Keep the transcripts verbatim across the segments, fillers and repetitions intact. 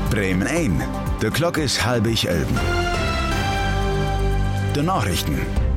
Bremen ein. De Klok is halbig elben. De Nachrichten.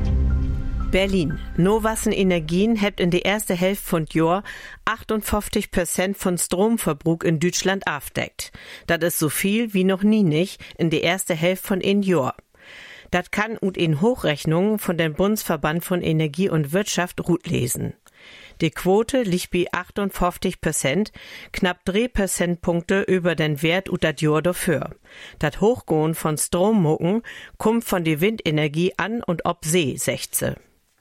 Berlin. Novassen Energien hebt in der ersten Hälfte von Jahr achtundfünfzig Prozent von Stromverbrauch in Deutschland aufdeckt. Das ist so viel wie noch nie nicht in der ersten Hälfte von ein Jahr. Das kann ut in Hochrechnungen von dem Bundesverband von Energie und Wirtschaft gut lesen. Die Quote liegt bei achtundfünfzig Prozent, knapp drei Prozentpunkte über den Wert ut dat Jahr dafür. Dat Hochgehen von Strommucken kommt von der Windenergie an und ob See, sechze.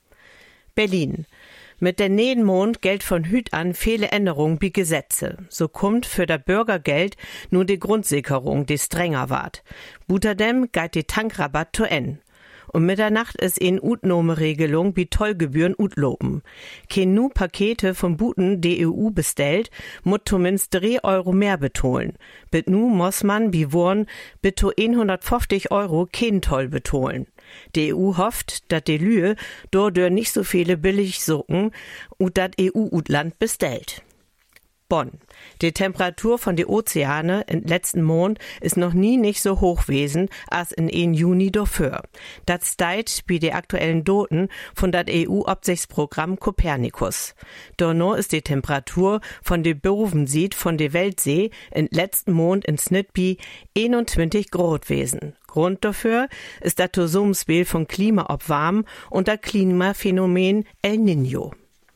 Berlin. Mit der nächsten Mond gilt von hüt an viele Änderungen wie Gesetze. So kommt für das Bürgergeld nur die Grundsicherung, die strenger ward. Buterdem geht die Tankrabatt zu Ende. Um Mitternacht ist in Utnahmeregelung wie Tollgebühren utloben. Kein nu Pakete vom Buten die E U bestellt, muss zumindest drei Euro mehr betonen. Bit nu muss man wie Wurn bis zu hundertfünfzig Euro kein Toll betonen. Die E U hofft, dass die Lühe dodör nicht so viele Billigsucken und dat E U-Utland bestellt. Bonn. Die Temperatur von den Ozeane im letzten Monat ist noch nie nicht so hoch gewesen als in ein Juni dafür. Das steigt bei den aktuellen Daten von das E U-Obsichtsprogramm Copernicus. Donno ist die Temperatur von der Bovensied von der Weltsee im letzten Monat in Schnitt bei einundzwanzig Grad gewesen. Grund dafür ist das Zusammenspiel von Klimaopwarm und das Klimaphänomen El Niño.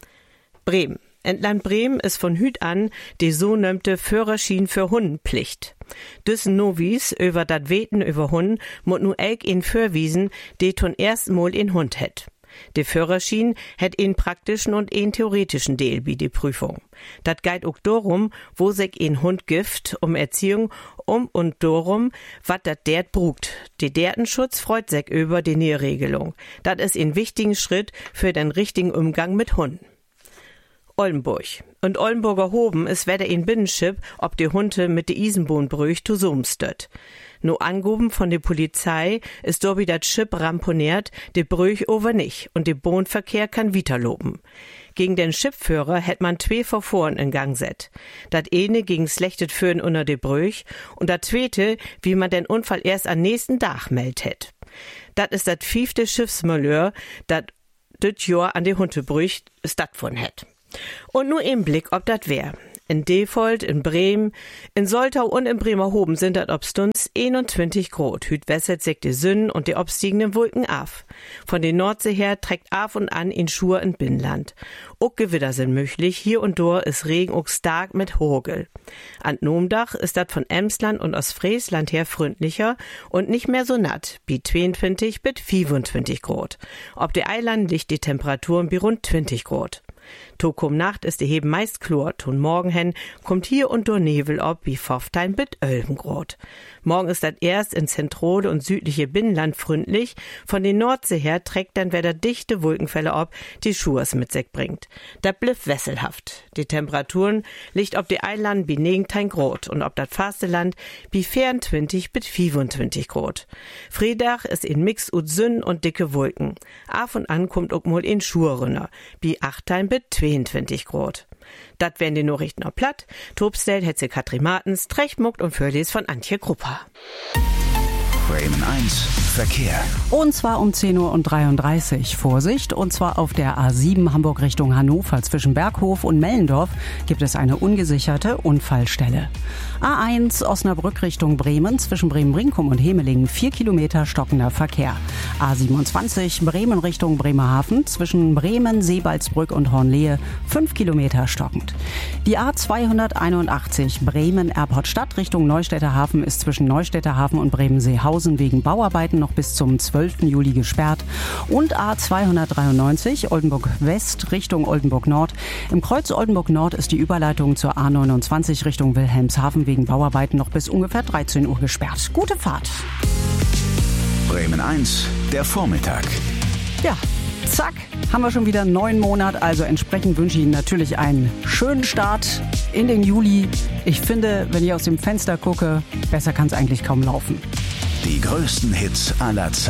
Bremen. Entland Bremen ist von hüt an die so nennte Führerschein für Hundenpflicht. Düssen Novis über dat Weten über Hunden mut nu elk in Fürwiesen, die tun erst mal in Hund het. Der Führerschein hat in praktischen und in theoretischen Teil wie die Prüfung. Dat geht auch darum, wo sich ein Hund gift, um Erziehung, um und darum, wat dat dert brugt. Die Dertenschutz freut sich über die Nährregelung. Dat ist ein wichtigen Schritt für den richtigen Umgang mit Hunden. Oldenburg. Und Oldenburger Hoben ist weder ein Binnenschip, ob die Hunde mit de Isenbohnbrüch zusumstet. No angoben von der Polizei ist dobi dat Schiff ramponiert, de Brüch over nicht und de Bohnverkehr kann weiterloben. Gegen den Schiffführer hätt man zwei Verfahren in Gang set. Dat eine gegen schlechtet Führen unter de Brüch und dat zweite, wie man den Unfall erst am nächsten Tag meldet hätt. Dat ist dat fünfte Schiffsmalheur, dat dit Jahr an de Hundebrüch stattgefunden hätt. Und nur im Blick, ob dat wär. In Defold, in Bremen, in Soltau und in Bremerhoven sind dat obstuns einundzwanzig Grad. Hüt wässert sich die Sünnen und die obstiegenden Wolken af. Von der Nordsee her trägt af und an in Schur in Binnenland. Auch Gewitter sind möglich. Hier und dort ist Regen auch stark mit Hagel. An Nomdach ist dat von Emsland und aus Friesland her freundlicher und nicht mehr so natt, wie zweiundzwanzig bis fünfundzwanzig Grad. Ob die Eiland liegt die Temperaturen wie rund zwanzig Grad. Tokum Nacht ist die Heben meist klort und morgen hen kommt hier und dort Nebel ob wie fünfzehn bis elf Grad. Morgen ist das erst in zentrale und südliche Binnenland freundlich. Von den Nordsee her trägt dann wieder dichte Wolkenfälle ob, die Schurs mit sich bringt. Da bliff wesselhaft. Die Temperaturen liegt ob die Eiland wie neunzehn Grad und ob das Fasteland wie vierundzwanzig bis fünfundzwanzig Grad. Freitag ist in Mix und Sünn und dicke Wolken. Af und an kommt auch mal in Schurrunner, wie achtzehn bis zweiundzwanzig Grad. Dat wären die Nachrichten auf Platt. Tobstel, Hetze Katrin Martens, Trechtmuckt und Förlis von Antje Krupper. Bremen eins Verkehr. Und zwar um zehn Uhr dreiunddreißig. Vorsicht, und zwar auf der A sieben Hamburg Richtung Hannover. Zwischen Berghof und Mellendorf gibt es eine ungesicherte Unfallstelle. A eins Osnabrück Richtung Bremen. Zwischen Bremen-Brinkum und Hemelingen vier Kilometer stockender Verkehr. A siebenundzwanzig Bremen Richtung Bremerhaven. Zwischen Bremen, Seebaldsbrück und Hornlehe fünf Kilometer stockend. Die A zweihunderteinundachtzig Bremen-Erport-Stadt Richtung Neustädter Hafen ist zwischen Neustädter Hafen und Bremen-Seehausen wegen Bauarbeiten noch bis zum zwölften Juli gesperrt. Und A zweihundertdreiundneunzig Oldenburg West Richtung Oldenburg Nord. Im Kreuz Oldenburg Nord ist die Überleitung zur A neunundzwanzig Richtung Wilhelmshaven wegen Bauarbeiten noch bis ungefähr dreizehn Uhr gesperrt. Gute Fahrt. Bremen eins, der Vormittag. Ja, zack, haben wir schon wieder einen neuen Monat. Also entsprechend wünsche ich Ihnen natürlich einen schönen Start in den Juli. Ich finde, wenn ich aus dem Fenster gucke, besser kann es eigentlich kaum laufen. Die größten Hits aller Zeiten.